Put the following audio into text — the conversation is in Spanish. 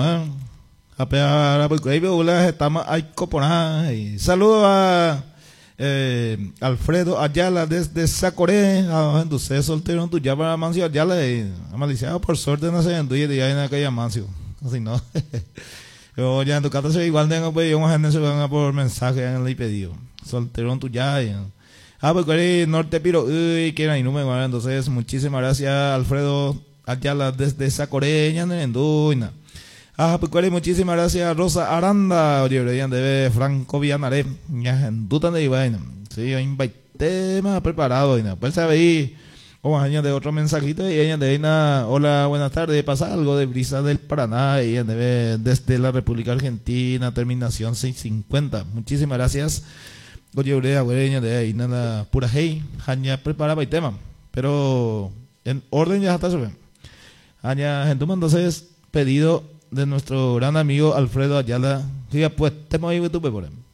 Saludos a Alfredo Ayala desde Sacoré. Entonces soltero tu ya para Mancio Ayala. Amaliciado por suerte no se enduye de ahí en aquella Mancio. Así no. Yo ya en tu casa soy igual tengo pues yo gente se van por mensaje en el pedido. Soltero tu ya. Pues que norte piro uy que no me guarda. Entonces muchísimas gracias Alfredo Ayala desde Sacoré ya en Duina. Pues muchísimas gracias Rosa Aranda, oye, de Franco Villanaré, ya en duda de Ibaina. Sí, yo invité más preparado, y pues sabéis, como años de otro mensajito, y ella de Ina, hola, buenas tardes, pasa algo de brisa del Paraná, y ella debe desde la República Argentina, terminación 650. Muchísimas gracias, oye, ella de ahí, nada, pura hey, Jaña preparaba el tema, pero en orden ya está subiendo. Jaña, entonces, pedido de nuestro gran amigo Alfredo Ayala. Sí, pues, te moví tu por él.